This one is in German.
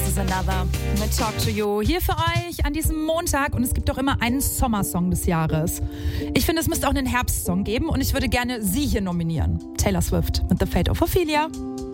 is Another mit Talk to You. Hier für euch an diesem Montag und es gibt doch immer einen Sommersong des Jahres. Ich finde, es müsste auch einen Herbstsong geben und ich würde gerne sie hier nominieren. Taylor Swift mit The Fate of Ophelia.